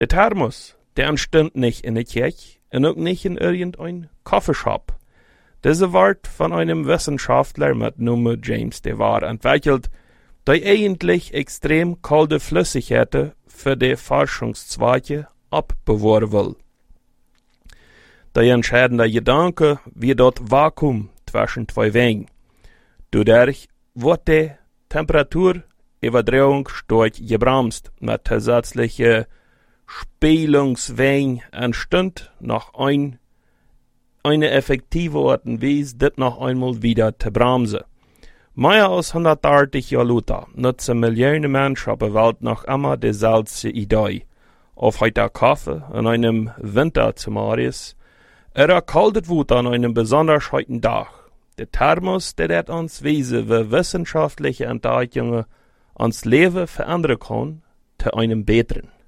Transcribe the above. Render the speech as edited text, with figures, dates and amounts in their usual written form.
Der Thermos, der entstand nicht in der Kirche und auch nicht in irgendein Coffeeshop. Diese wird von einem Wissenschaftler mit Namen James DeVar entwickelt, der eigentlich extrem kalte Flüssigkeiten für die Forschungszwecke abbewahren will. Der entscheidende Gedanke wie das Vakuum zwischen zwei Wegen. Dadurch wird die Temperaturüberdrehung stark gebremst. Mit zusätzlichen Spiegelungswegen entsteht nach eine effektive Art und Weise, das noch einmal wieder zu bremsen. Mehr als 130 Jahre später nutzen Millionen Menschen auf der Welt noch immer dieselbe Idee. Auf heute Kaffee an einem Winter zum Marius, oder kaltes Wut an einem besonders heutigen Tag. Der Thermos, der hat uns weisen, wie wissenschaftliche Entdeckungen uns Leben verändern kann, zu einem besseren.